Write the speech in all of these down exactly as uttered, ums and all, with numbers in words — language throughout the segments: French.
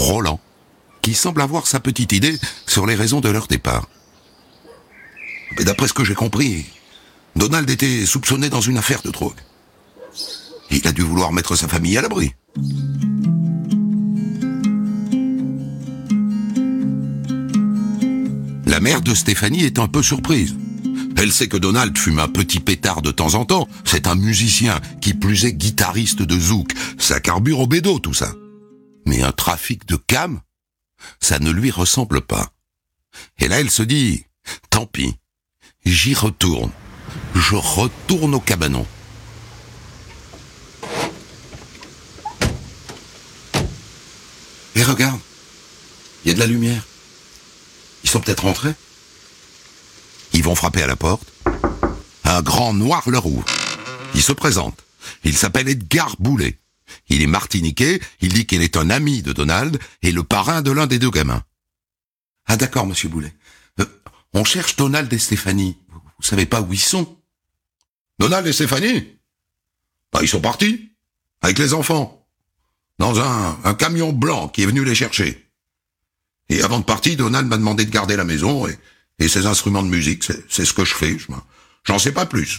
Roland, qui semble avoir sa petite idée sur les raisons de leur départ. Mais d'après ce que j'ai compris, Donald était soupçonné dans une affaire de drogue. Il a dû vouloir mettre sa famille à l'abri. La mère de Stéphanie est un peu surprise. Elle sait que Donald fume un petit pétard de temps en temps. C'est un musicien, qui plus est guitariste de zouk. Ça carbure au bédo, tout ça. Mais un trafic de cam, ça ne lui ressemble pas. Et là, elle se dit, tant pis, j'y retourne. Je retourne au cabanon. Et regarde, il y a de la lumière. Ils sont peut-être rentrés. Ils vont frapper à la porte. Un grand noir leur ouvre. Il se présente. Il s'appelle Edgar Boulet. Il est martiniquais, il dit qu'il est un ami de Donald et le parrain de l'un des deux gamins. Ah d'accord, monsieur Boulet. Euh, on cherche Donald et Stéphanie. Vous, vous savez pas où ils sont? Donald et Stéphanie? Bah, ils sont partis. Avec les enfants. Dans un, un camion blanc qui est venu les chercher. Et avant de partir, Donald m'a demandé de garder la maison et, et ses instruments de musique. C'est, c'est ce que je fais. Je, j'en sais pas plus.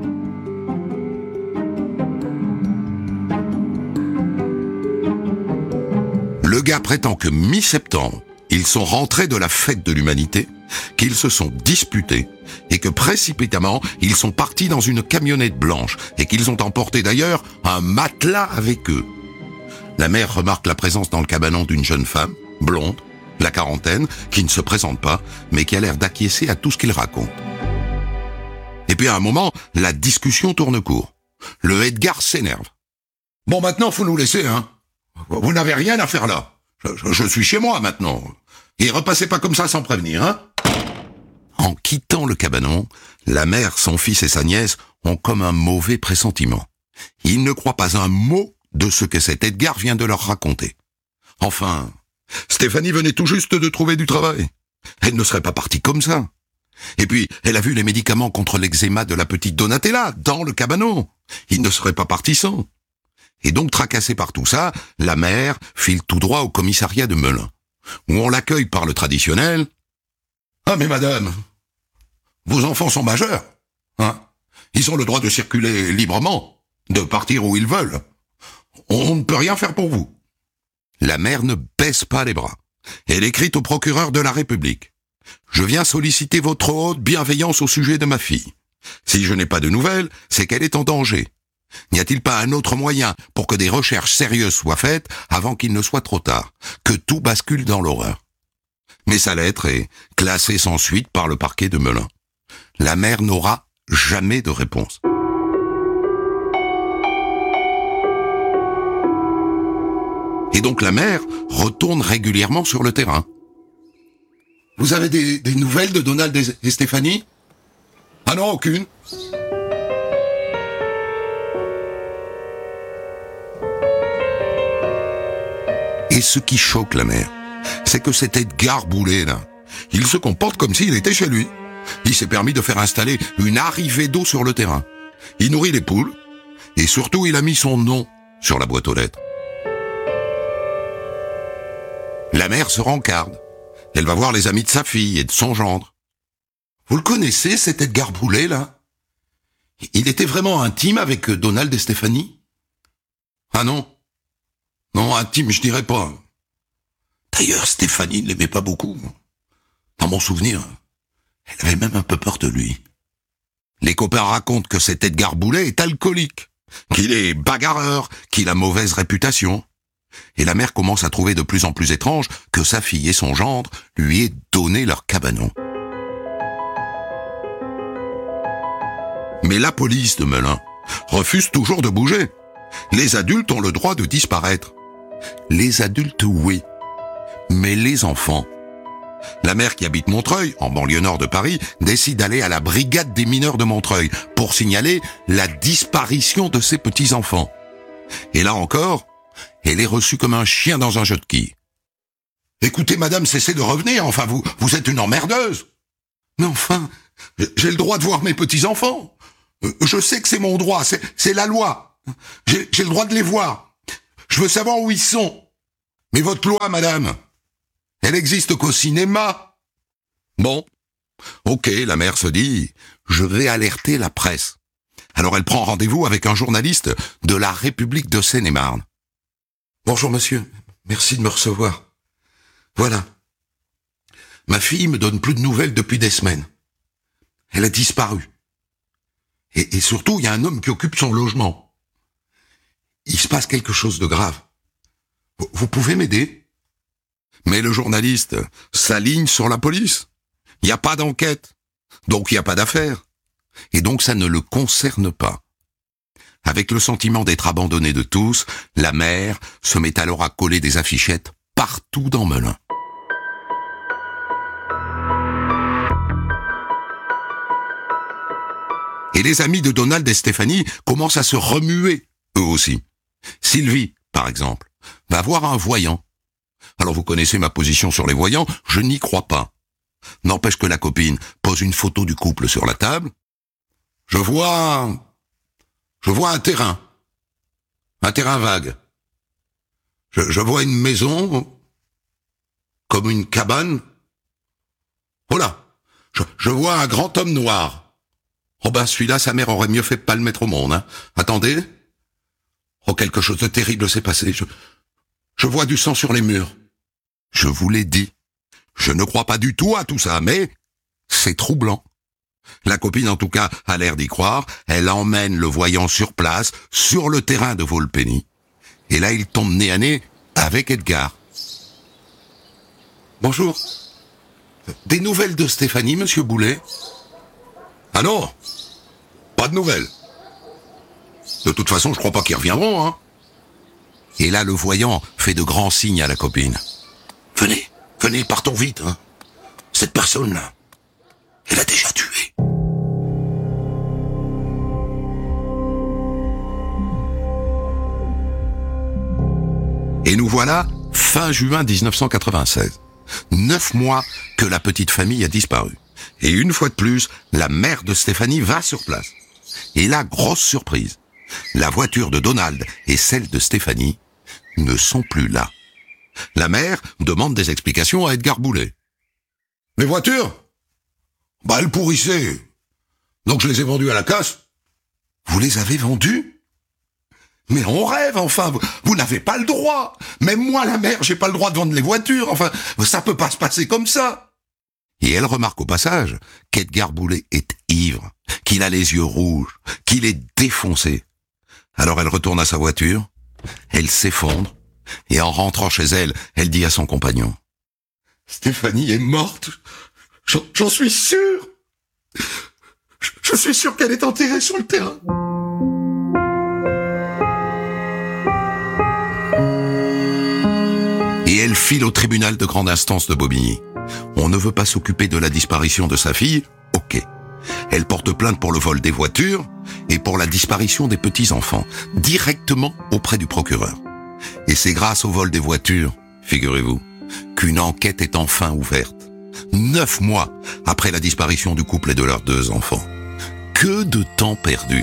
Le gars prétend que mi-septembre, ils sont rentrés de la fête de l'humanité, qu'ils se sont disputés et que précipitamment, ils sont partis dans une camionnette blanche et qu'ils ont emporté d'ailleurs un matelas avec eux. La mère remarque la présence dans le cabanon d'une jeune femme, blonde, la quarantaine, qui ne se présente pas, mais qui a l'air d'acquiescer à tout ce qu'il raconte. Et puis à un moment, la discussion tourne court. Le Edgar s'énerve. Bon, maintenant, faut nous laisser, hein. Vous n'avez rien à faire là. Je, je, je suis chez moi maintenant. Et repassez pas comme ça sans prévenir, hein. En quittant le cabanon, la mère, son fils et sa nièce ont comme un mauvais pressentiment. Ils ne croient pas un mot de ce que cet Edgar vient de leur raconter. Enfin, Stéphanie venait tout juste de trouver du travail. Elle ne serait pas partie comme ça. Et puis, elle a vu les médicaments contre l'eczéma de la petite Donatella dans le cabanon. Il ne serait pas parti sans. Et donc, tracassée par tout ça, la mère file tout droit au commissariat de Melun, où on l'accueille par le traditionnel. « Ah, mais madame, vos enfants sont majeurs, hein. Ils ont le droit de circuler librement, de partir où ils veulent. On ne peut rien faire pour vous. » La mère ne baisse pas les bras. Elle écrit au procureur de la République. « Je viens solliciter votre haute bienveillance au sujet de ma fille. Si je n'ai pas de nouvelles, c'est qu'elle est en danger. N'y a-t-il pas un autre moyen pour que des recherches sérieuses soient faites avant qu'il ne soit trop tard, que tout bascule dans l'horreur ?» Mais sa lettre est classée sans suite par le parquet de Melun. La mère n'aura jamais de réponse. Et donc la mère retourne régulièrement sur le terrain. « Vous avez des, des nouvelles de Donald et, et Stéphanie ?»« Ah non, aucune. » Et ce qui choque la mère, c'est que cet Edgar Boulet, là, il se comporte comme s'il était chez lui. Il s'est permis de faire installer une arrivée d'eau sur le terrain. Il nourrit les poules, et surtout il a mis son nom sur la boîte aux lettres. La mère se rencarde. Elle va voir les amis de sa fille et de son gendre. Vous le connaissez, cet Edgar Boulet, là? Il était vraiment intime avec Donald et Stéphanie? Ah non. Non, intime, je dirais pas. D'ailleurs, Stéphanie ne l'aimait pas beaucoup. Dans mon souvenir, elle avait même un peu peur de lui. Les copains racontent que cet Edgar Boulet est alcoolique, qu'il est bagarreur, qu'il a mauvaise réputation. Et la mère commence à trouver de plus en plus étrange que sa fille et son gendre lui aient donné leur cabanon. Mais la police de Melun refuse toujours de bouger. Les adultes ont le droit de disparaître. Les adultes, oui. Mais les enfants... La mère qui habite Montreuil, en banlieue nord de Paris, décide d'aller à la brigade des mineurs de Montreuil pour signaler la disparition de ses petits-enfants. Et là encore, elle est reçue comme un chien dans un jeu de quilles. « Écoutez, madame, cessez de revenir, enfin, vous, vous êtes une emmerdeuse. »« Mais enfin, j'ai le droit de voir mes petits-enfants. Je sais que c'est mon droit, c'est, c'est la loi. J'ai, j'ai le droit de les voir. Je veux savoir où ils sont. » Mais votre loi, madame, elle existe qu'au cinéma. Bon, ok, la mère se dit, je vais alerter la presse. Alors elle prend rendez-vous avec un journaliste de la République de Seine-et-Marne. Bonjour monsieur, merci de me recevoir. Voilà. Ma fille me donne plus de nouvelles depuis des semaines. Elle a disparu. Et, et surtout, il y a un homme qui occupe son logement. Il se passe quelque chose de grave. Vous, vous pouvez m'aider? Mais le journaliste s'aligne sur la police. Il n'y a pas d'enquête. Donc il n'y a pas d'affaire. Et donc ça ne le concerne pas. Avec le sentiment d'être abandonné de tous, la mère se met alors à coller des affichettes partout dans Melun. Et les amis de Donald et Stéphanie commencent à se remuer, eux aussi. Sylvie, par exemple, va voir un voyant. Alors vous connaissez ma position sur les voyants, je n'y crois pas. N'empêche que la copine pose une photo du couple sur la table. Je vois... Je vois un terrain. Un terrain vague. Je, je vois une maison... Comme une cabane. Oh là, je, je vois un grand homme noir. Oh ben celui-là, sa mère aurait mieux fait de pas le mettre au monde. Hein. Attendez. Oh, quelque chose de terrible s'est passé. Je, je vois du sang sur les murs. Je vous l'ai dit. Je ne crois pas du tout à tout ça, mais c'est troublant. La copine, en tout cas, a l'air d'y croire. Elle emmène le voyant sur place, sur le terrain de Volpeni. Et là, il tombe nez à nez avec Edgar. Bonjour. Des nouvelles de Stéphanie, monsieur Boulet? Ah non, pas de nouvelles. De toute façon, je crois pas qu'ils reviendront, hein. Et là, le voyant fait de grands signes à la copine. Venez, venez, partons vite, hein. Cette personne-là, elle a déjà tué. Et nous voilà, fin juin dix-neuf cent quatre-vingt-seize. Neuf mois que la petite famille a disparu. Et une fois de plus, la mère de Stéphanie va sur place. Et là, grosse surprise. La voiture de Donald et celle de Stéphanie ne sont plus là. La mère demande des explications à Edgar Boulet. Les voitures? Bah, elles pourrissaient. Donc je les ai vendues à la casse. Vous les avez vendues? Mais on rêve, enfin, vous, vous n'avez pas le droit. Même moi, la mère, j'ai pas le droit de vendre les voitures. Enfin, ça peut pas se passer comme ça. Et elle remarque au passage qu'Edgar Boulet est ivre, qu'il a les yeux rouges, qu'il est défoncé. Alors elle retourne à sa voiture, elle s'effondre, et en rentrant chez elle, elle dit à son compagnon. Stéphanie est morte. J'en, j'en suis sûr. Je, je suis sûr qu'elle est enterrée sur le terrain. Et elle file au tribunal de grande instance de Bobigny. On ne veut pas s'occuper de la disparition de sa fille? Ok. Elle porte plainte pour le vol des voitures et pour la disparition des petits-enfants, directement auprès du procureur. Et c'est grâce au vol des voitures, figurez-vous, qu'une enquête est enfin ouverte. Neuf mois après la disparition du couple et de leurs deux enfants. Que de temps perdu.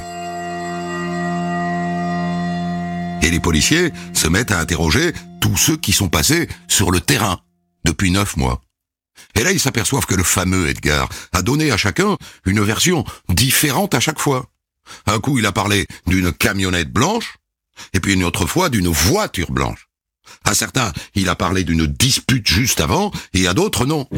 Et les policiers se mettent à interroger tous ceux qui sont passés sur le terrain depuis neuf mois. Et là, ils s'aperçoivent que le fameux Edgar a donné à chacun une version différente à chaque fois. Un coup, il a parlé d'une camionnette blanche, et puis une autre fois d'une voiture blanche. À certains, il a parlé d'une dispute juste avant, et à d'autres, non.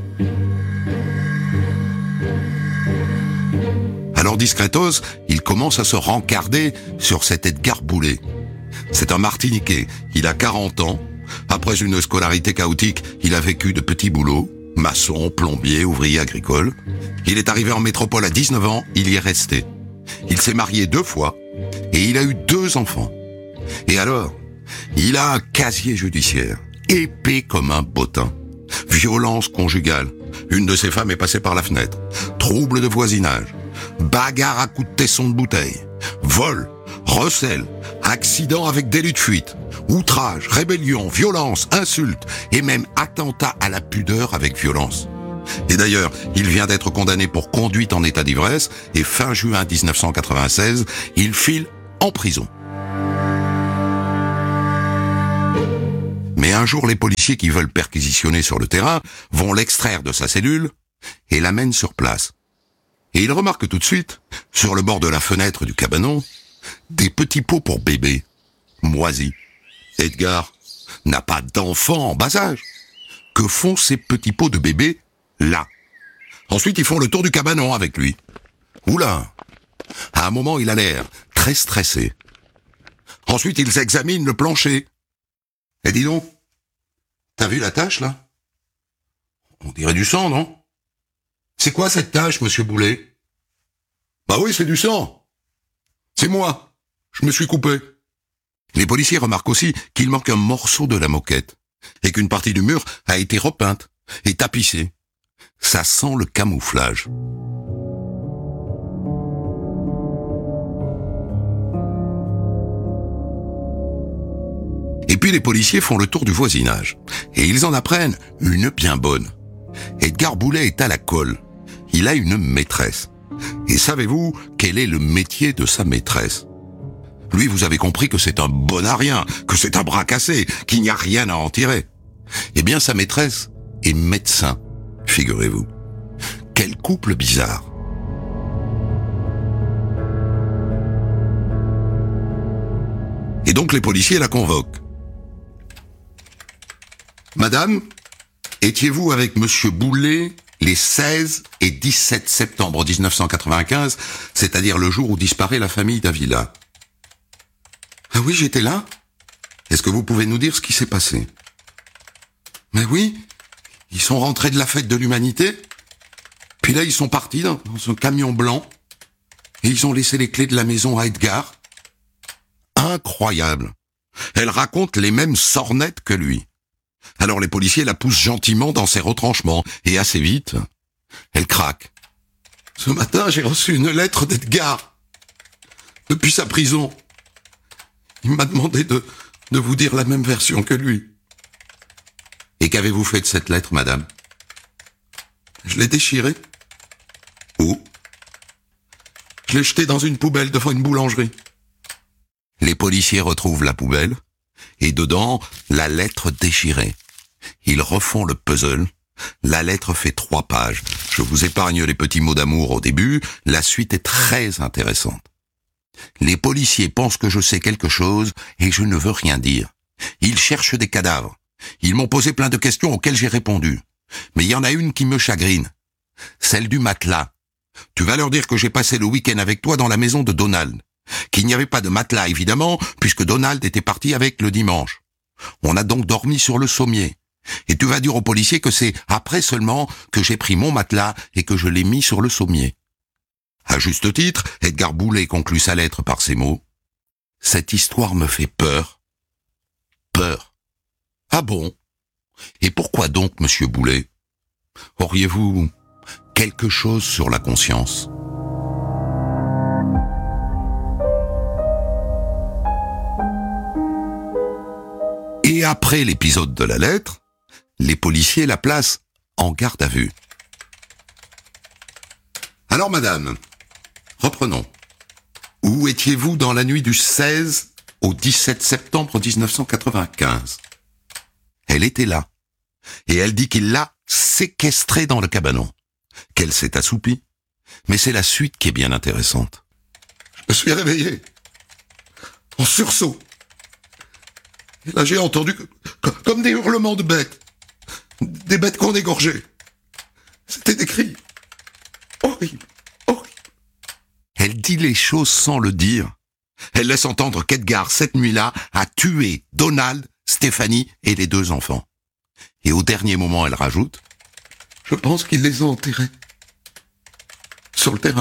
Alors discretos, il commence à se rencarder sur cet Edgar Boulet. C'est un Martiniquais, il a quarante ans. Après une scolarité chaotique, il a vécu de petits boulots, maçon, plombier, ouvrier agricole. Il est arrivé en métropole à dix-neuf ans, il y est resté. Il s'est marié deux fois, et il a eu deux enfants. Et alors, il a un casier judiciaire, épais comme un bottin. Violence conjugale, une de ses femmes est passée par la fenêtre. Trouble de voisinage, bagarre à coups de tesson de bouteille, vol, recel, accident avec délit de fuite, outrage, rébellion, violence, insulte et même attentat à la pudeur avec violence. Et d'ailleurs, il vient d'être condamné pour conduite en état d'ivresse et fin juin dix-neuf cent quatre-vingt-seize, il file en prison. Mais un jour, les policiers qui veulent perquisitionner sur le terrain vont l'extraire de sa cellule et l'amènent sur place. Et ils remarquent tout de suite, sur le bord de la fenêtre du cabanon, des petits pots pour bébé, moisis. Edgar n'a pas d'enfant en bas âge. Que font ces petits pots de bébé là? Ensuite, ils font le tour du cabanon avec lui. Oula! À un moment, il a l'air très stressé. Ensuite, ils examinent le plancher. Et dis donc, t'as vu la tache, là? On dirait du sang, non? C'est quoi cette tache, monsieur Boulet? Bah oui, c'est du sang. C'est moi. Je me suis coupé. Les policiers remarquent aussi qu'il manque un morceau de la moquette et qu'une partie du mur a été repeinte et tapissée. Ça sent le camouflage. Et puis les policiers font le tour du voisinage et ils en apprennent une bien bonne. Edgar Boulet est à la colle. Il a une maîtresse. Et savez-vous quel est le métier de sa maîtresse? Lui, vous avez compris que c'est un bon à rien, que c'est un bras cassé, qu'il n'y a rien à en tirer. Eh bien, sa maîtresse est médecin, figurez-vous. Quel couple bizarre. Et donc les policiers la convoquent. Madame, étiez-vous avec monsieur Boulet les seize et dix-sept septembre dix-neuf cent quatre-vingt-quinze, c'est-à-dire le jour où disparaît la famille Davila? Ah oui, j'étais là. Est-ce que vous pouvez nous dire ce qui s'est passé? Mais oui, ils sont rentrés de la fête de l'Humanité, puis là ils sont partis dans, dans ce camion blanc, et ils ont laissé les clés de la maison à Edgar. Incroyable. Elle raconte les mêmes sornettes que lui. Alors les policiers la poussent gentiment dans ses retranchements, et assez vite, elle craque. Ce matin, j'ai reçu une lettre d'Edgar, depuis sa prison. Il m'a demandé de, de vous dire la même version que lui. Et qu'avez-vous fait de cette lettre, madame? Je l'ai déchirée. Où? Je l'ai jetée dans une poubelle devant une boulangerie. Les policiers retrouvent la poubelle, et dedans, la lettre déchirée. Ils refont le puzzle. La lettre fait trois pages. Je vous épargne les petits mots d'amour au début. La suite est très intéressante. Les policiers pensent que je sais quelque chose et je ne veux rien dire. Ils cherchent des cadavres. Ils m'ont posé plein de questions auxquelles j'ai répondu. Mais il y en a une qui me chagrine. Celle du matelas. Tu vas leur dire que j'ai passé le week-end avec toi dans la maison de Donald. Qu'il n'y avait pas de matelas, évidemment, puisque Donald était parti avec le dimanche. On a donc dormi sur le sommier. Et tu vas dire aux policiers que c'est après seulement que j'ai pris mon matelas et que je l'ai mis sur le sommier. À juste titre, Edgar Boulet conclut sa lettre par ces mots. Cette histoire me fait peur. Peur. Ah bon? Et pourquoi donc, monsieur Boulet? Auriez-vous quelque chose sur la conscience? Et après l'épisode de la lettre, les policiers la placent en garde à vue. Alors madame, reprenons. Où étiez-vous dans la nuit du seize au dix-sept septembre dix-neuf cent quatre-vingt-quinze? Elle était là. Et elle dit qu'il l'a séquestrée dans le cabanon. Qu'elle s'est assoupie. Mais c'est la suite qui est bien intéressante. Je me suis réveillé. En sursaut. Et là, j'ai entendu que, comme des hurlements de bêtes. Des bêtes qu'on égorgeait. C'était des cris. Horrible, horrible. Elle dit les choses sans le dire. Elle laisse entendre qu'Edgar, cette nuit-là, a tué Donald, Stéphanie et les deux enfants. Et au dernier moment, elle rajoute « Je pense qu'ils les ont enterrés. Sur le terrain. »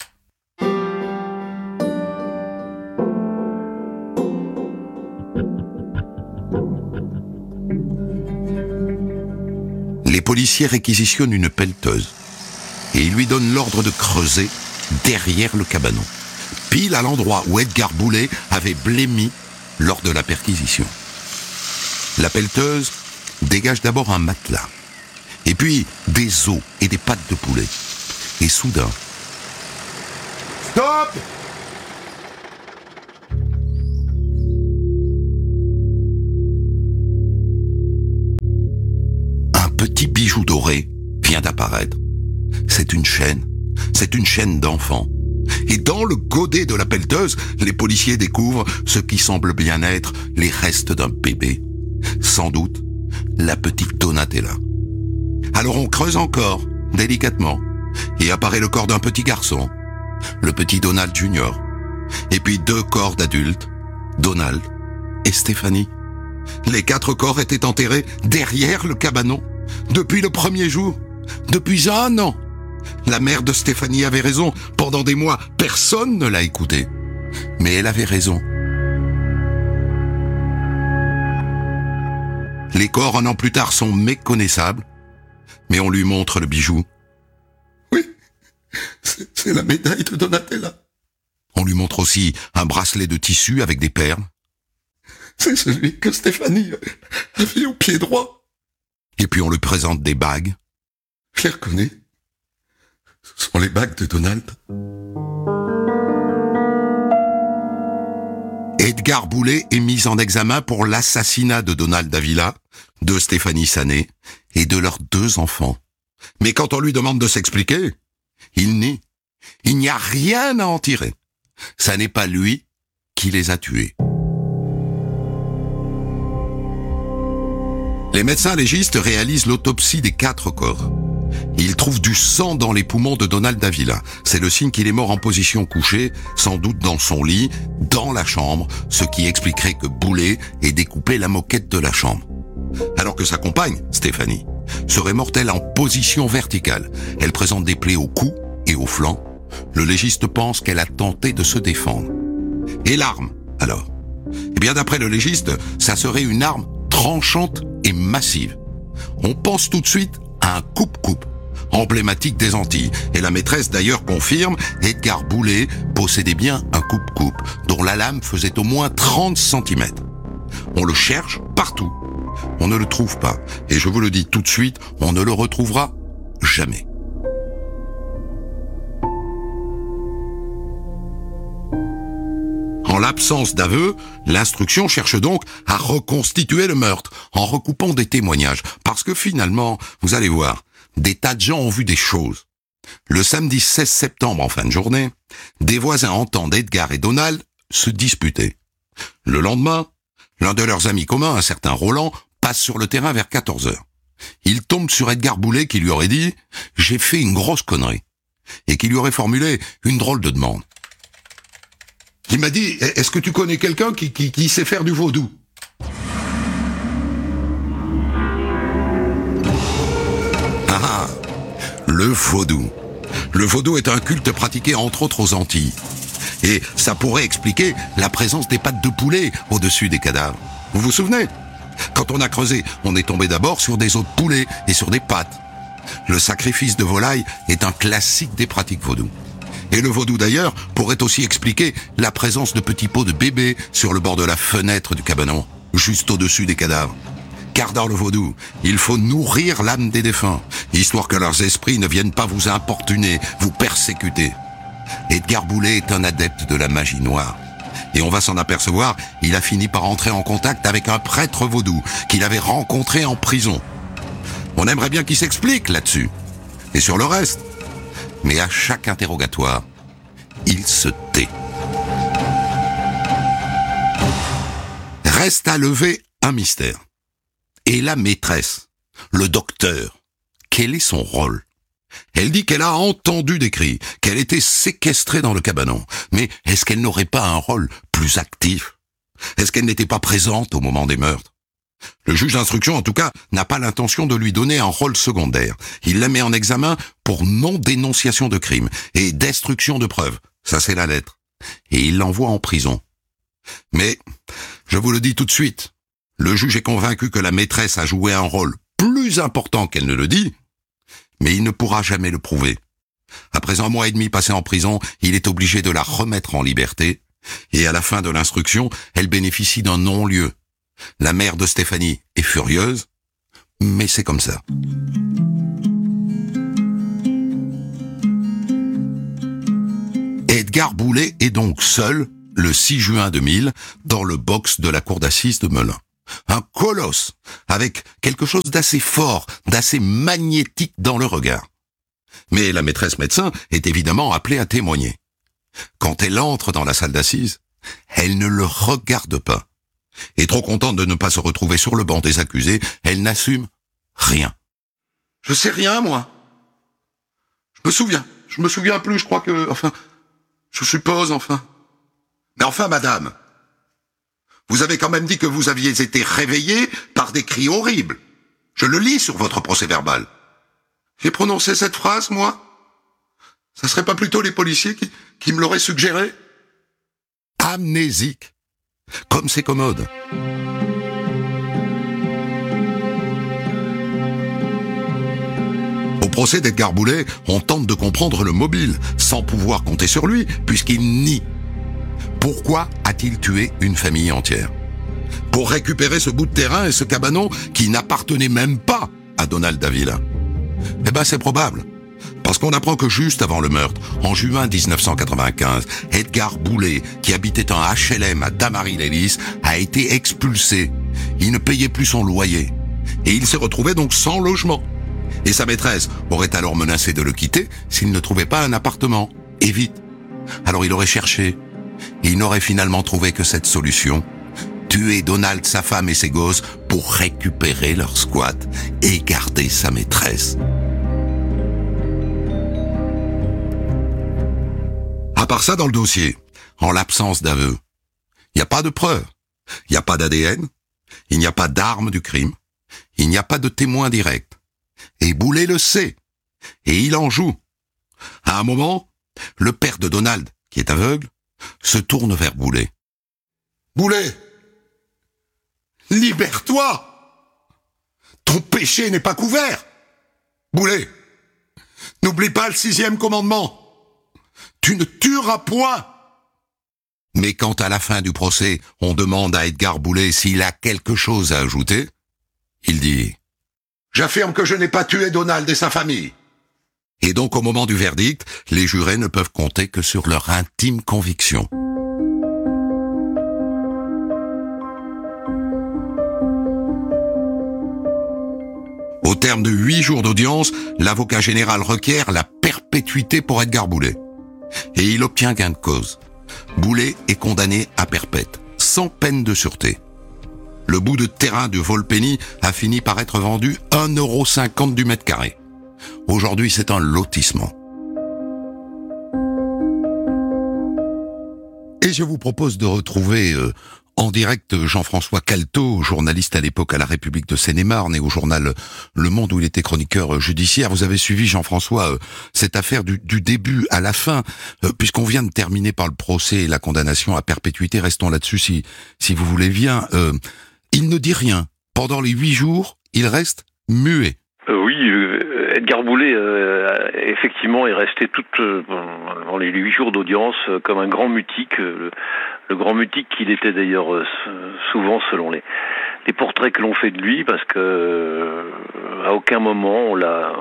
Les policiers réquisitionnent une pelleteuse et ils lui donnent l'ordre de creuser derrière le cabanon, pile à l'endroit où Edgar Boulet avait blêmi lors de la perquisition. La pelleteuse dégage d'abord un matelas, et puis des os et des pattes de poulet. Et soudain... Stop! petit bijou doré vient d'apparaître. C'est une chaîne, c'est une chaîne d'enfant. Et dans le godet de la pelleteuse, les policiers découvrent ce qui semble bien être les restes d'un bébé. Sans doute, la petite Donatella. Alors on creuse encore, délicatement, et apparaît le corps d'un petit garçon, le petit Donald Junior, et puis deux corps d'adultes, Donald et Stéphanie. Les quatre corps étaient enterrés derrière le cabanon, depuis le premier jour, depuis un an. La mère de Stéphanie avait raison, pendant des mois, personne ne l'a écoutée. Mais elle avait raison. Les corps, un an plus tard, sont méconnaissables, mais on lui montre le bijou. Oui, c'est, c'est la médaille de Donatella. On lui montre aussi un bracelet de tissu avec des perles. C'est celui que Stéphanie avait au pied droit. Et puis on lui présente des bagues. Je les reconnais. Ce sont les bagues de Donald. Edgar Boulet est mis en examen pour l'assassinat de Donald Davila, de Stéphanie Sané et de leurs deux enfants. Mais quand on lui demande de s'expliquer, il nie. Il n'y a rien à en tirer. Ça n'est pas lui qui les a tués. Les médecins légistes réalisent l'autopsie des quatre corps. Ils trouvent du sang dans les poumons de Donald Davila. C'est le signe qu'il est mort en position couchée, sans doute dans son lit, dans la chambre, ce qui expliquerait que Boulet ait découpé la moquette de la chambre. Alors que sa compagne, Stéphanie, serait morte elle en position verticale. Elle présente des plaies au cou et au flanc. Le légiste pense qu'elle a tenté de se défendre. Et l'arme, alors ? Eh bien, d'après le légiste, ça serait une arme tranchante et massive. On pense tout de suite à un coupe-coupe, emblématique des Antilles. Et la maîtresse d'ailleurs confirme, Edgar Boulet possédait bien un coupe-coupe, dont la lame faisait au moins trente centimètres. On le cherche partout. On ne le trouve pas. Et je vous le dis tout de suite, on ne le retrouvera jamais. En l'absence d'aveu, l'instruction cherche donc à reconstituer le meurtre en recoupant des témoignages. Parce que finalement, vous allez voir, des tas de gens ont vu des choses. Le samedi seize septembre en fin de journée, des voisins entendent Edgar et Donald se disputer. Le lendemain, l'un de leurs amis communs, un certain Roland, passe sur le terrain vers quatorze heures. Il tombe sur Edgar Boulet qui lui aurait dit « J'ai fait une grosse connerie » et qui lui aurait formulé une drôle de demande. Il m'a dit, est-ce que tu connais quelqu'un qui, qui, qui sait faire du vaudou ? Ah, le vaudou. Le vaudou est un culte pratiqué entre autres aux Antilles. Et ça pourrait expliquer la présence des pattes de poulet au-dessus des cadavres. Vous vous souvenez ? Quand on a creusé, on est tombé d'abord sur des os de poulet et sur des pattes. Le sacrifice de volaille est un classique des pratiques vaudou. Et le vaudou d'ailleurs pourrait aussi expliquer la présence de petits pots de bébés sur le bord de la fenêtre du cabanon, juste au-dessus des cadavres. Car dans le vaudou, il faut nourrir l'âme des défunts, histoire que leurs esprits ne viennent pas vous importuner, vous persécuter. Edgar Boulet est un adepte de la magie noire. Et on va s'en apercevoir, il a fini par entrer en contact avec un prêtre vaudou qu'il avait rencontré en prison. On aimerait bien qu'il s'explique là-dessus. Et sur le reste. Mais à chaque interrogatoire, il se tait. Reste à lever un mystère. Et la maîtresse, le docteur, quel est son rôle ? Elle dit qu'elle a entendu des cris, qu'elle était séquestrée dans le cabanon. Mais est-ce qu'elle n'aurait pas un rôle plus actif ? Est-ce qu'elle n'était pas présente au moment des meurtres ? Le juge d'instruction, en tout cas, n'a pas l'intention de lui donner un rôle secondaire. Il la met en examen pour non-dénonciation de crime et destruction de preuves. Ça, c'est la lettre. Et il l'envoie en prison. Mais, je vous le dis tout de suite, le juge est convaincu que la maîtresse a joué un rôle plus important qu'elle ne le dit, mais il ne pourra jamais le prouver. Après un mois et demi passé en prison, il est obligé de la remettre en liberté, et à la fin de l'instruction, elle bénéficie d'un non-lieu. La mère de Stéphanie est furieuse, mais c'est comme ça. Edgar Boulet est donc seul, le six juin deux mille, dans le box de la cour d'assises de Melun. Un colosse, avec quelque chose d'assez fort, d'assez magnétique dans le regard. Mais la maîtresse médecin est évidemment appelée à témoigner. Quand elle entre dans la salle d'assises, elle ne le regarde pas. Et trop contente de ne pas se retrouver sur le banc des accusés, elle n'assume rien. Je sais rien, moi. Je me souviens. Je me souviens plus, je crois que... Enfin, je suppose, enfin. Mais enfin, madame, vous avez quand même dit que vous aviez été réveillée par des cris horribles. Je le lis sur votre procès-verbal. J'ai prononcé cette phrase, moi? Ça serait pas plutôt les policiers qui, qui me l'auraient suggéré? Amnésique. Comme c'est commode. Au procès d'Edgar Boulet, on tente de comprendre le mobile, sans pouvoir compter sur lui, puisqu'il nie. Pourquoi a-t-il tué une famille entière? Pour récupérer ce bout de terrain et ce cabanon qui n'appartenait même pas à Donald Davila. Eh ben, c'est probable. Parce qu'on apprend que juste avant le meurtre, en juin dix-neuf cent quatre-vingt-quinze, Edgar Boulet, qui habitait un H L M à Damary-Lélis, a été expulsé. Il ne payait plus son loyer. Et il s'est retrouvé donc sans logement. Et sa maîtresse aurait alors menacé de le quitter s'il ne trouvait pas un appartement. Et vite. Alors il aurait cherché. Et il n'aurait finalement trouvé que cette solution. Tuer Donald, sa femme et ses gosses pour récupérer leur squat et garder sa maîtresse. À part ça, dans le dossier, en l'absence d'aveu, il n'y a pas de preuves, il n'y a pas d'A D N, il n'y a pas d'arme du crime, il n'y a pas de témoin direct. Et Boulet le sait, et il en joue. À un moment, le père de Donald, qui est aveugle, se tourne vers Boulet. « Boulet, libère-toi! Ton péché n'est pas couvert! Boulet, n'oublie pas le sixième commandement! Tu ne tueras point !» Mais quand à la fin du procès, on demande à Edgar Boulet s'il a quelque chose à ajouter, il dit « J'affirme que je n'ai pas tué Donald et sa famille. » Et donc au moment du verdict, les jurés ne peuvent compter que sur leur intime conviction. Au terme de huit jours d'audience, l'avocat général requiert la perpétuité pour Edgar Boulet. Et il obtient gain de cause. Boulet est condamné à perpète, sans peine de sûreté. Le bout de terrain de Volpeni a fini par être vendu un euro cinquante du mètre carré. Aujourd'hui, c'est un lotissement. Et je vous propose de retrouver euh, en direct Jean-François Calto, journaliste à l'époque à La République de Seine-et-Marne et au journal Le Monde où il était chroniqueur judiciaire. Vous avez suivi, Jean-François, euh, cette affaire du, du début à la fin, euh, puisqu'on vient de terminer par le procès et la condamnation à perpétuité. Restons là-dessus si, si vous voulez bien. Euh, il ne dit rien. Pendant les huit jours, il reste muet. Euh, oui, euh, Edgar Boulet, euh, effectivement, est resté tout euh, dans les huit jours d'audience euh, comme un grand mutique, euh, le, le grand mutique qu'il était d'ailleurs euh, souvent selon les, les portraits que l'on fait de lui, parce que euh, à aucun moment on l'a,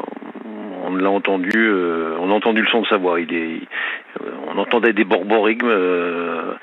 on l'a entendu, euh, on a entendu le son de sa voix. Il est, on entendait des borborigmes. Euh,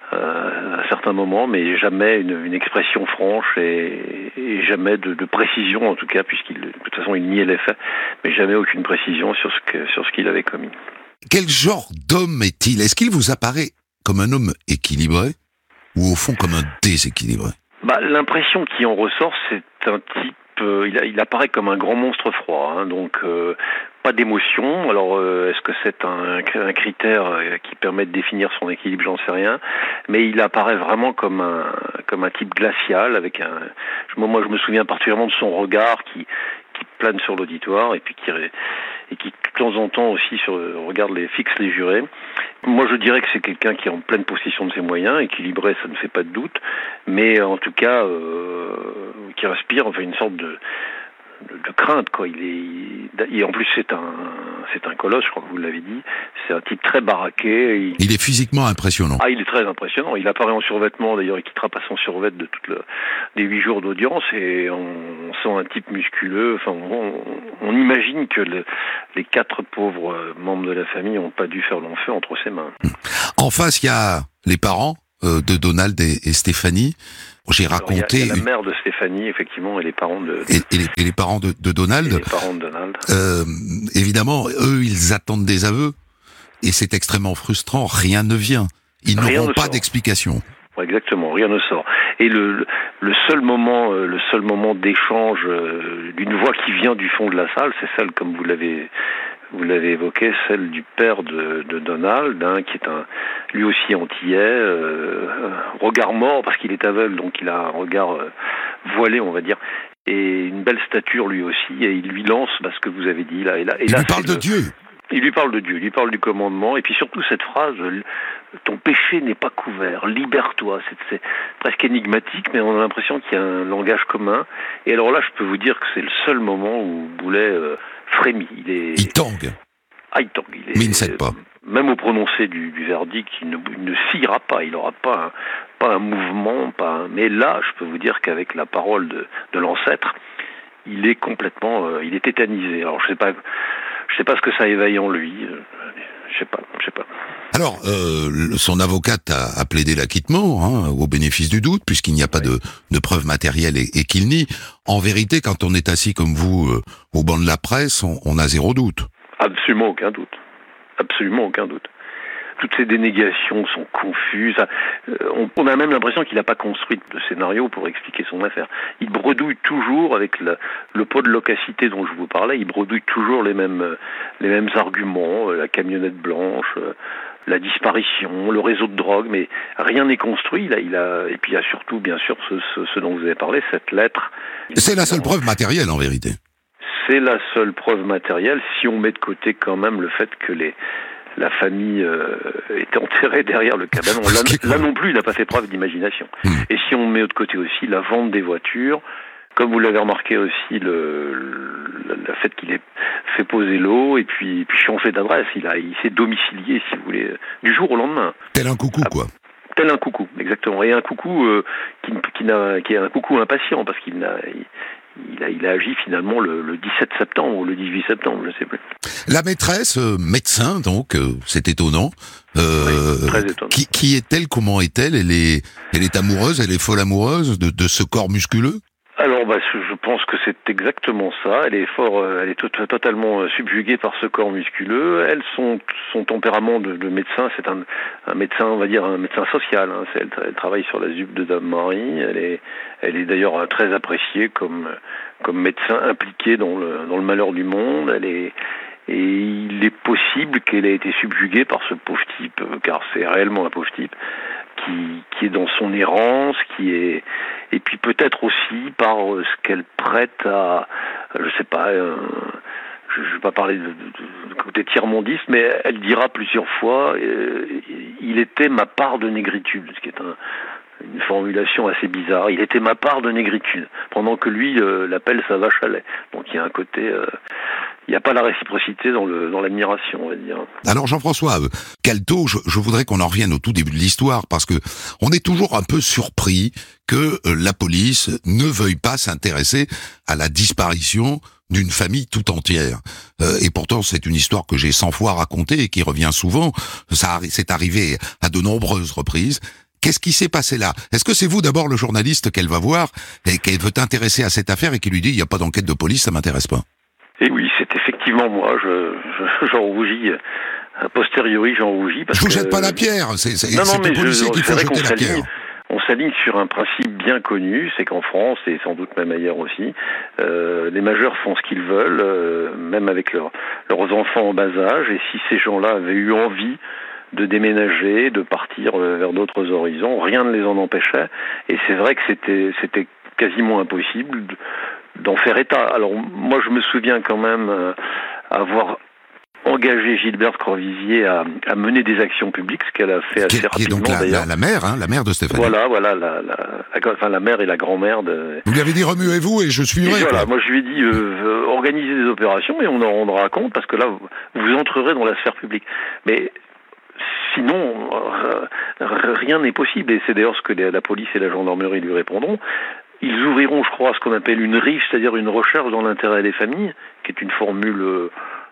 Euh, à certains moments, mais jamais une, une expression franche et, et jamais de, de précision, en tout cas, puisqu'il, de toute façon, il niait les faits, mais jamais aucune précision sur ce que, sur ce qu'il avait commis. Quel genre d'homme est-il? Est-ce qu'il vous apparaît comme un homme équilibré ou au fond comme un déséquilibré? Bah, l'impression qui en ressort, c'est un type. Euh, il, a, il apparaît comme un grand monstre froid, hein, donc euh, pas d'émotion. Alors, euh, est-ce que c'est un, un critère euh, qui permet de définir son équilibre? J'en sais rien. Mais il apparaît vraiment comme un comme un type glacial, avec un. Moi, je me souviens particulièrement de son regard qui qui plane sur l'auditoire et puis qui et qui de temps en temps aussi sur, regarde les fixe les jurés. Moi, je dirais que c'est quelqu'un qui est en pleine possession de ses moyens, équilibré, ça ne fait pas de doute, mais en tout cas, euh, qui respire enfin une sorte de, de, de crainte, quoi. Il est, et en plus, c'est un, c'est un colosse, je crois que vous l'avez dit. C'est un type très baraqué. Il, il est physiquement impressionnant. Ah, il est très impressionnant. Il apparaît en survêtement, d'ailleurs, il quittera pas son survêt de toutes le, les huit jours d'audience, et on, on sent un type musculeux. Enfin, on, on imagine que le, les quatre pauvres membres de la famille n'ont pas dû faire long feu entre ses mains. En face, il y a les parents euh, de Donald et, et Stéphanie. j'ai raconté... Il y a, il y a la mère de Stéphanie, effectivement, et les parents de... Et, et, les, et les parents de, de Donald. Et les parents de Donald. Euh, évidemment, eux, ils attendent des aveux. Et c'est extrêmement frustrant. Rien ne vient. Ils Rien n'auront ne pas sort. d'explication. Exactement, rien ne sort. Et le, le seul moment, le seul moment d'échange d'une voix qui vient du fond de la salle, c'est celle, comme vous l'avez, vous l'avez évoqué, celle du père de, de Donald, hein, qui est un, lui aussi antillais, euh, regard mort parce qu'il est aveugle, donc il a un regard euh, voilé, on va dire, et une belle stature lui aussi, et il lui lance bah, ce que vous avez dit là. Et là, et il là, lui parle de le... Dieu. Il lui parle de Dieu, il lui parle du commandement, et puis surtout cette phrase, ton péché n'est pas couvert, libère-toi. C'est, c'est presque énigmatique, mais on a l'impression qu'il y a un langage commun. Et alors là, je peux vous dire que c'est le seul moment où Boulet euh, frémit. Il est... Il tangue. Ah, il tangue. Il est... Mais il ne cède pas. Même au prononcé du, du verdict, il ne, il ne sciera pas, il n'aura pas un, pas un mouvement, pas un... mais là, je peux vous dire qu'avec la parole de, de l'ancêtre, il est complètement, euh, il est tétanisé. Alors je sais pas, je sais pas ce que ça éveille en lui. Euh, je sais pas, je sais pas. Alors, euh, son avocate a, a plaidé l'acquittement, hein, au bénéfice du doute, puisqu'il n'y a pas oui. de, de preuves matérielles et, et qu'il nie. En vérité, quand on est assis comme vous euh, au banc de la presse, on, on a zéro doute. Absolument aucun doute. Absolument aucun doute. Toutes ces dénégations sont confuses. On, on a même l'impression qu'il n'a pas construit de scénario pour expliquer son affaire. Il bredouille toujours avec la, le pot de loquacité dont je vous parlais. Il bredouille toujours les mêmes, les mêmes arguments, la camionnette blanche, la disparition, le réseau de drogue, mais rien n'est construit. Il a, il a, et puis il y a surtout, bien sûr, ce, ce, ce dont vous avez parlé, cette lettre. C'est la seule preuve matérielle, en vérité. C'est la seule preuve matérielle, si on met de côté quand même le fait que les la famille euh, était enterrée derrière le cabanon. Là, là non plus, il n'a pas fait preuve d'imagination. Mmh. Et si on met de côté aussi la vente des voitures, comme vous l'avez remarqué aussi, le, le, le fait qu'il ait fait poser l'eau et puis, puis changé d'adresse, il, a, il s'est domicilié, si vous voulez, du jour au lendemain. Tel un coucou, ah, quoi. Tel un coucou, exactement. Et un coucou euh, qui, qui, n'a, qui est un coucou impatient, parce qu'il n'a... Il, Il a, il a agi finalement le, le dix-sept septembre ou le dix-huit septembre, je ne sais plus. La maîtresse, euh, médecin, donc, euh, c'est étonnant. Euh, oui, très étonnant. Qui, qui est-elle? Comment est-elle? Elle est, elle est amoureuse, elle est folle amoureuse de, de ce corps musculeux? Alors, bah, je pense que c'est exactement ça. Elle est fort, elle est to- totalement subjuguée par ce corps musculeux. Elle, son, son tempérament de, de médecin, c'est un, un médecin, on va dire un médecin social. Hein. C'est, elle, elle travaille sur la Z U P de Dame Marie. Elle est, elle est d'ailleurs très appréciée comme, comme médecin impliqué dans le, dans le malheur du monde. Elle est, et il est possible qu'elle ait été subjuguée par ce pauvre type, car c'est réellement un pauvre type. Qui, qui est dans son errance, qui est, et puis peut-être aussi par ce qu'elle prête à, je sais pas, euh, je ne vais pas parler de, de, de côté tiers-mondiste, mais elle dira plusieurs fois, euh, il était ma part de négritude, ce qui est un, une formulation assez bizarre. Il était ma part de négritude, pendant que lui euh, l'appelle sa vache à lait. Donc il y a un côté, euh, il n'y a pas la réciprocité dans, le, dans l'admiration, on va dire. Alors Jean-François, euh, Calto, je, je voudrais qu'on en revienne au tout début de l'histoire, parce que on est toujours un peu surpris que euh, la police ne veuille pas s'intéresser à la disparition d'une famille tout entière. Euh, et pourtant, c'est une histoire que j'ai cent fois racontée et qui revient souvent. Ça, c'est arrivé à de nombreuses reprises. Qu'est-ce qui s'est passé là? Est-ce que c'est vous d'abord le journaliste qu'elle va voir et qu'elle veut intéresser à cette affaire et qui lui dit il n'y a pas d'enquête de police, ça m'intéresse pas? Et oui, c'est effectivement moi. Je, je j'en rougis. A posteriori, j'en rougis. Parce je vous que... jette pas la pierre. C'est, c'est, non, c'est non, mais aux policiers je, qu'il faut jeter la pierre. On s'aligne sur un principe bien connu, c'est qu'en France, et sans doute même ailleurs aussi, euh, les majeurs font ce qu'ils veulent, euh, même avec leur, leurs enfants en bas âge, et si ces gens-là avaient eu envie de déménager, de partir vers d'autres horizons, rien ne les en empêchait, et c'est vrai que c'était, c'était quasiment impossible d'en faire état. Alors moi je me souviens quand même euh, avoir engagé Gilberte Corvisier à, à mener des actions publiques, ce qu'elle a fait assez qui, rapidement. Qui est donc la, d'ailleurs. La, la mère, hein, la mère de Stéphanie. Voilà, voilà, la, la, la, enfin, la mère et la grand-mère de... Vous lui avez dit remuez-vous et je suivrai. Et voilà, moi je lui ai dit euh, euh, organisez des opérations et on en rendra compte parce que là vous, vous entrerez dans la sphère publique. Mais sinon, euh, rien n'est possible et c'est d'ailleurs ce que la police et la gendarmerie lui répondront. Ils ouvriront, je crois, ce qu'on appelle une R I F, c'est-à-dire une recherche dans l'intérêt des familles, qui est une formule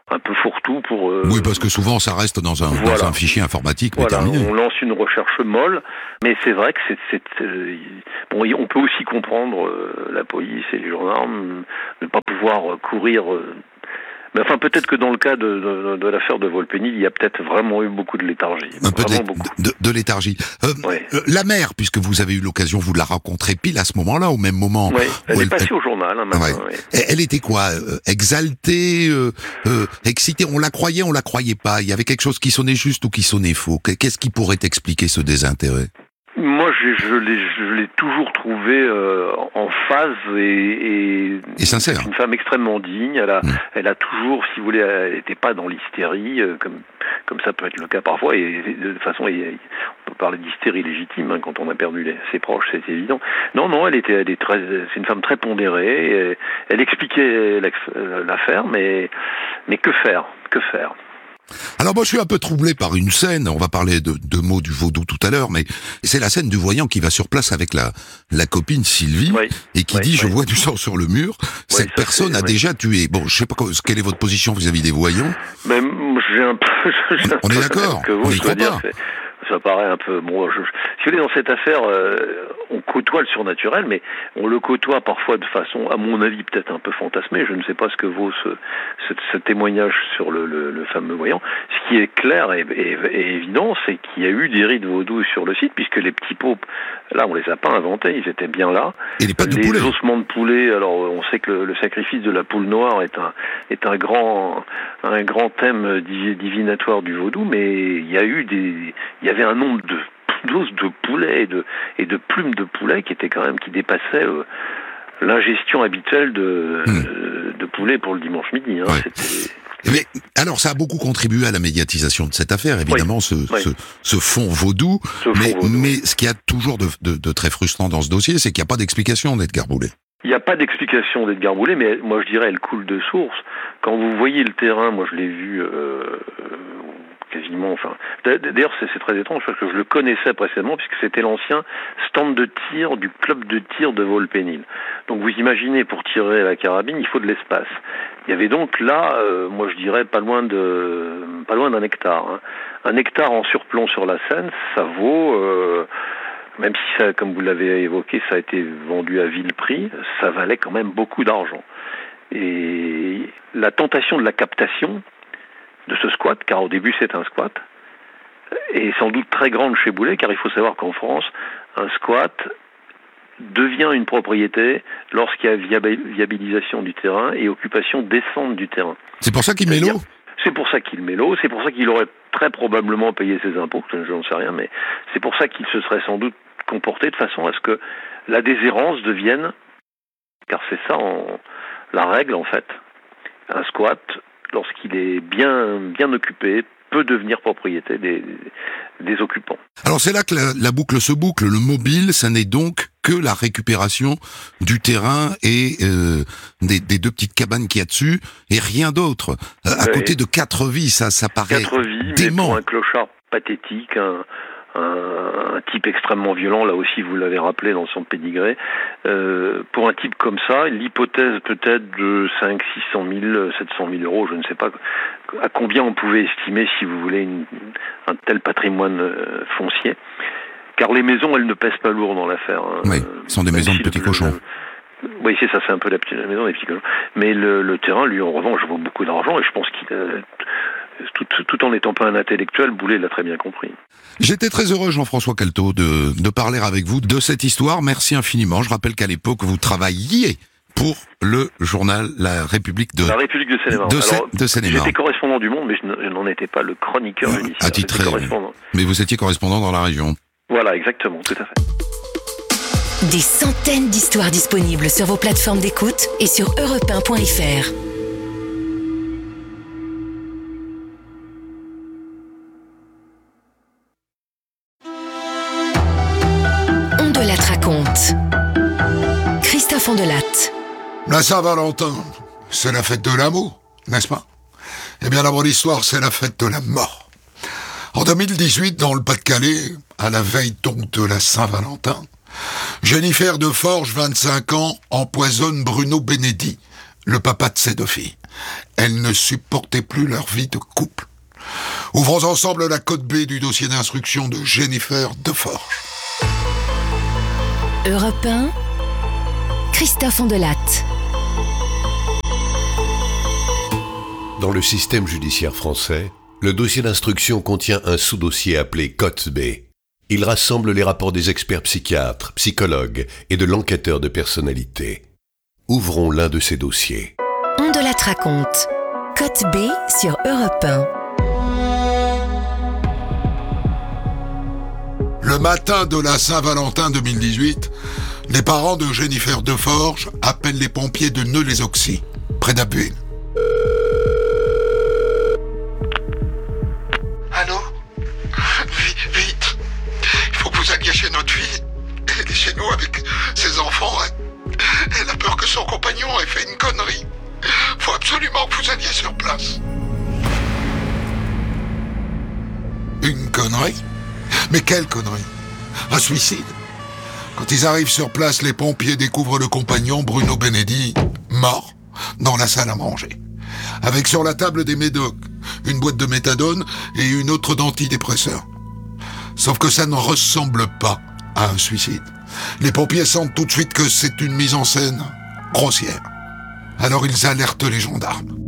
un peu fourre-tout pour... Euh, oui, parce que souvent ça reste dans un, voilà. dans un fichier informatique voilà, déterminé. On lance une recherche molle, mais c'est vrai que c'est... c'est euh, bon, on peut aussi comprendre euh, la police et les gendarmes ne pas pouvoir euh, courir... Euh, mais enfin, peut-être que dans le cas de, de, de l'affaire de Volpénil, il y a peut-être vraiment eu beaucoup de léthargie. Un peu de, beaucoup. De, de léthargie. Euh, ouais. La mère, puisque vous avez eu l'occasion, vous de la rencontrer pile à ce moment-là, au même moment. Oui, elle est elle, passée elle, au journal. Hein, maintenant, ouais. ouais. Elle était quoi euh, exaltée, euh, euh, excitée? On la croyait, on la croyait pas. Il y avait quelque chose qui sonnait juste ou qui sonnait faux. Qu'est-ce qui pourrait expliquer ce désintérêt? Moi, je, je l'ai, je l'ai toujours trouvée euh, en phase et, et, et sincère. Une femme extrêmement digne. Elle a, mmh. elle a toujours, si vous voulez, elle n'était pas dans l'hystérie, euh, comme comme ça peut être le cas parfois. Et de toute façon, il, on peut parler d'hystérie légitime hein, quand on a perdu les, ses proches, c'est évident. Non, non, elle était, elle est très, c'est une femme très pondérée. Et elle expliquait l'affaire, mais mais que faire, que faire. Alors moi je suis un peu troublé par une scène, on va parler de, de mots du vaudou tout à l'heure, mais c'est la scène du voyant qui va sur place avec la, la copine Sylvie, oui, et qui oui, dit oui. je vois du sang sur le mur, oui, cette personne a oui. déjà tué. Bon, je sais pas quelle est votre position vis-à-vis des voyants. Mais j'ai un peu... J'ai un on est d'accord, on n'y croit pas. Ça paraît un peu... Bon, je, si vous voulez, dans cette affaire, euh, on côtoie le surnaturel, mais on le côtoie parfois de façon, à mon avis, peut-être un peu fantasmée. Je ne sais pas ce que vaut ce, ce, ce témoignage sur le, le, le fameux voyant. Ce qui est clair et, et, et évident, c'est qu'il y a eu des rites vaudous sur le site, puisque les petits pots, là, on les a pas inventés, ils étaient bien là. Et les pattes de les poulet. ossements de poulet, alors on sait que le, le sacrifice de la poule noire est un, est un grand, un grand thème divinatoire du vaudou, mais il y a eu des... Il y avait un nombre de d'os de poulet et de, et de plumes de poulet qui était quand même, qui dépassait euh, l'ingestion habituelle de, mmh. de, de poulet pour le dimanche midi. Hein. Ouais. C'était... Mais alors ça a beaucoup contribué à la médiatisation de cette affaire, évidemment, oui. ce, oui. ce, ce fond vaudou. Ce mais, fond vaudou. Mais ce qu'il y a toujours de, de, de très frustrant dans ce dossier, c'est qu'il n'y a pas d'explication d'Edgar Boulet. Il n'y a pas d'explication d'Edgar Boulet, mais moi je dirais elle coule de source. Quand vous voyez le terrain, moi je l'ai vu euh, quasiment, enfin... D'ailleurs c'est, c'est très étrange parce que je le connaissais précédemment puisque c'était l'ancien stand de tir du club de tir de Volpénil. Donc vous imaginez, pour tirer à la carabine, il faut de l'espace. Il y avait donc là, euh, moi je dirais pas loin de, pas loin d'un hectare. Hein. Un hectare en surplomb sur la Seine, ça vaut... Euh, même si, ça, comme vous l'avez évoqué, ça a été vendu à vil prix, ça valait quand même beaucoup d'argent. Et la tentation de la captation de ce squat, car au début c'est un squat, est sans doute très grande chez Boulet, car il faut savoir qu'en France, un squat devient une propriété lorsqu'il y a viabilisation du terrain et occupation décente du terrain. C'est pour ça qu'il met l'eau ? C'est pour ça qu'il met l'eau, c'est pour ça qu'il aurait très probablement payé ses impôts, je n'en sais rien, mais c'est pour ça qu'il se serait sans doute comporté de façon à ce que la déshérence devienne, car c'est ça en, la règle en fait, un squat, lorsqu'il est bien, bien occupé, peut devenir propriété des, des occupants. Alors c'est là que la, la boucle se boucle, le mobile, ça n'est donc que la récupération du terrain et euh, des, des deux petites cabanes qu'il y a dessus, et rien d'autre. Euh, à côté de quatre vies, ça, ça paraît quatre vies, dément. Mais pour un clochard pathétique, un, un, un type extrêmement violent, là aussi vous l'avez rappelé dans son pédigré, euh, pour un type comme ça, l'hypothèse peut-être de cinq cents, six cent mille, sept cent mille euros, je ne sais pas à combien on pouvait estimer, si vous voulez, une, un tel patrimoine euh, foncier. Car les maisons, elles ne pèsent pas lourd dans l'affaire. Hein. Oui, ce sont des maisons si de petits le, cochons. Le, oui, c'est ça, c'est un peu la, petite, la maison des petits cochons. Mais le, le terrain, lui, en revanche, vaut beaucoup d'argent, et je pense qu'il a, tout, tout en n'étant pas un intellectuel, Boulet l'a très bien compris. J'étais très heureux, Jean-François Caltot, de, de parler avec vous de cette histoire. Merci infiniment. Je rappelle qu'à l'époque, vous travailliez pour le journal La République de La République de Seine-et-Marne. De, Alors, de Seine-et-Marne. J'étais correspondant du Monde, mais je n'en étais pas le chroniqueur ah, initial. Attitré, mais vous étiez correspondant dans la région. Voilà, exactement, tout à fait. Des centaines d'histoires disponibles sur vos plateformes d'écoute et sur europe un point f r. On de la raconte. Christophe Ondelatte. La Saint-Valentin, c'est la fête de l'amour, n'est-ce pas ? Eh bien, la bonne histoire, c'est la fête de la mort. En deux mille dix-huit, dans le Pas-de-Calais, à la veille donc de la Saint-Valentin, Jennifer de Forge, vingt-cinq ans, empoisonne Bruno Benedi, le papa de ses deux filles. Elles ne supportaient plus leur vie de couple. Ouvrons ensemble la code B du dossier d'instruction de Jennifer Deforge. Europe un, Christophe Ondelatte. Dans le système judiciaire français, le dossier d'instruction contient un sous-dossier appelé cote B. Il rassemble les rapports des experts psychiatres, psychologues et de l'enquêteur de personnalité. Ouvrons l'un de ces dossiers. Ondelatte raconte. Cote B sur Europe un. Le matin de la Saint-Valentin deux mille dix-huit, les parents de Jennifer Deforge appellent les pompiers de Neu-les-Auxy, près d'Abbeville. Allô ? Vite, vite. Il faut que vous alliez chez notre fille. Elle est chez nous avec ses enfants. Elle a peur que son compagnon ait fait une connerie. Faut absolument que vous alliez sur place. Une connerie ? Mais quelle connerie ? Un suicide ? Quand ils arrivent sur place, les pompiers découvrent le compagnon, Bruno Benedi, mort, dans la salle à manger. Avec sur la table des médocs, une boîte de méthadone et une autre d'antidépresseurs. Sauf que ça ne ressemble pas à un suicide. Les pompiers sentent tout de suite que c'est une mise en scène grossière. Alors ils alertent les gendarmes.